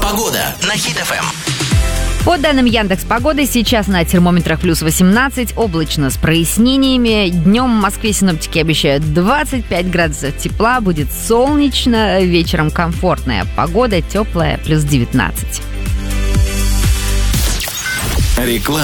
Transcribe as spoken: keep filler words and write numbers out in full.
Погода на Хит-ФМ. По данным Яндекс.Погоды, сейчас на термометрах плюс восемнадцать, облачно с прояснениями. Днем в Москве синоптики обещают двадцать пять градусов тепла, будет солнечно, вечером комфортная погода, теплая, плюс девятнадцать. Реклама.